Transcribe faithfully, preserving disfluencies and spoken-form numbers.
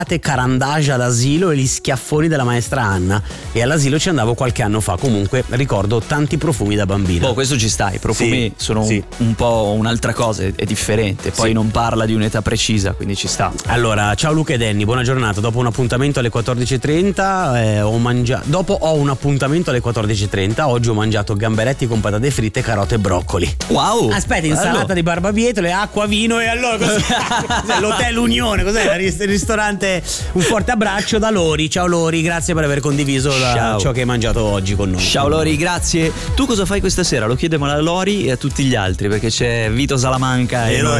Carandagia all'asilo e gli schiaffoni della maestra Anna, e all'asilo ci andavo qualche anno fa. Comunque ricordo tanti profumi da bambina. Boh, questo ci sta, i profumi sì, sono sì. Un, un po' un'altra cosa, è differente, poi sì. non parla di un'età precisa, quindi ci sta. Allora, ciao Luca e Danny, buona giornata. Dopo un appuntamento alle quattordici e trenta eh, ho mangiato dopo ho un appuntamento alle quattordici e trenta. Oggi ho mangiato gamberetti con patate fritte, carote e broccoli. Wow! Aspetta, insalata bello. di barbabietole, acqua, vino, e allora cos'è? Cos'è? L'Hotel Unione, cos'è? Il ristorante. Un forte abbraccio da Lori. Ciao Lori, grazie per aver condiviso la, ciò che hai mangiato oggi con noi. Ciao Lori, grazie. Tu cosa fai questa sera? Lo chiediamo a Lori e a tutti gli altri, perché c'è Vito Salamanca e, e noi